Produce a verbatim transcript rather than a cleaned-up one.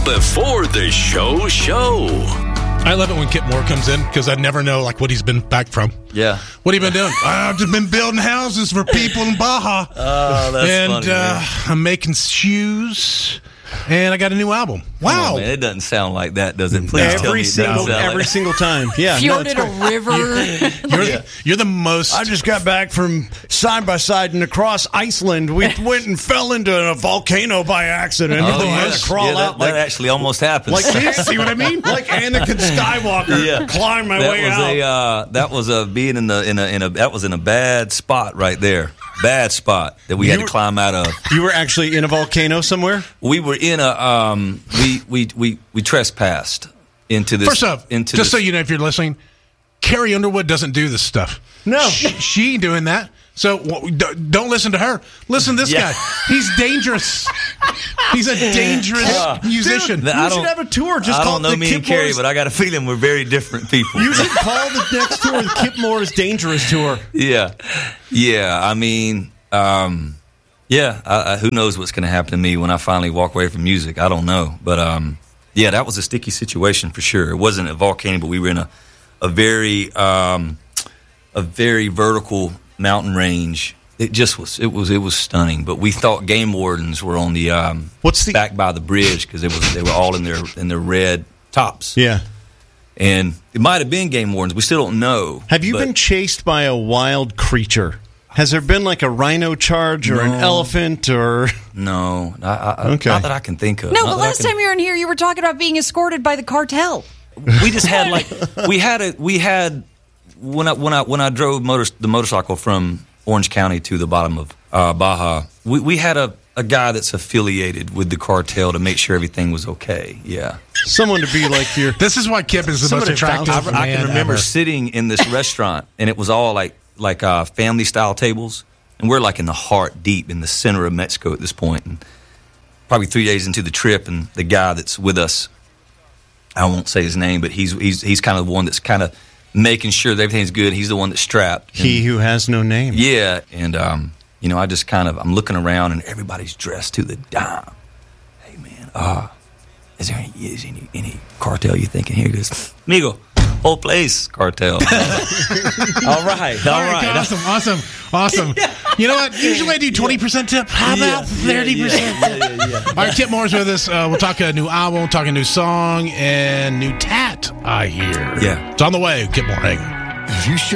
Before the show show. I love it when Kip Moore comes in because I never know like what he's been back from. Yeah. What have you been doing? I've just been building houses for people in Baja. Oh, that's and, funny. uh, I'm making shoes, and I got a new album. Wow. On, man. It doesn't sound like that, does it? Please tell every me it single doesn't sound every like single time. Yeah. Fjorded no, a river. You're, Yeah. you're the most. I just got back from side by side and across Iceland. We went and fell into a volcano by accident. Oh, I had yes. to crawl yeah, that, out like that actually almost happened. like see what I mean? Like Anakin Skywalker. Yeah. Climb my that way was out. a uh, that was a being in the in a in a that was in a bad spot right there. Bad spot that we You had were- to climb out of. You were actually in a volcano somewhere? We were in a um we we we, we trespassed into this. First off, into just this, so you know, if you're listening, Carrie Underwood doesn't do this stuff. No. she, she ain't doing that. So w- d- don't listen to her. Listen to this Yeah. guy. He's dangerous. He's a dangerous Uh, musician. Dude, I we don't- should have a tour. Just I call don't know it the me Kip and Carrie, Moore's- but I got a feeling we're very different people. You should call the next tour the Kip Moore's Dangerous Tour. Yeah, yeah. I mean, um, yeah. I, I, who knows what's going to happen to me when I finally walk away from music? I don't know, but um, yeah, that was a sticky situation for sure. It wasn't a volcano, but we were in a a very um, a very vertical mountain range. It just was. It was. It was stunning. But we thought game wardens were on the um, What's the- back by the bridge because it was. They were all in their in their red tops. Yeah. And it might have been game wardens. We still don't know. Have you but- been chased by a wild creature? Has there been like a rhino charge or an No. elephant or? No, I, I, Okay. not that I can think of. No, Not but that I last can- time you were in here, you were talking about being escorted by the cartel. we just had like we had a we had when I when I when I drove motor, the motorcycle from Orange County to the bottom of uh, Baja. We we had a, a guy that's affiliated with the cartel to make sure everything was okay. Yeah, Someone to be like your. This is why Kip is the Someone most had found- attractive I, I man can remember ever. sitting in this restaurant and it was all like like uh, family style tables, and we're like in the heart deep in the center of Mexico at this point, and probably three days into the trip, and the guy that's with us, I won't say his name, but he's he's he's kind of the one that's kind of making sure that everything's good. He's the one that's strapped. And- He who has no name. yeah, and um, you know, I just kind of I'm looking around and everybody's dressed to the dime. Hey man, uh, is there any is any, any cartel you thinking here? He goes, amigo, whole place cartel. All right, all All right, right. awesome, awesome, awesome. You know what? Usually I do twenty percent tip. How about thirty percent? Yeah, yeah, yeah, yeah. All right, Kip Moore's with us. Uh, we'll talk a new album, talk a new song, and new tat, I hear. Yeah. It's on the way. Kip Moore, hang on.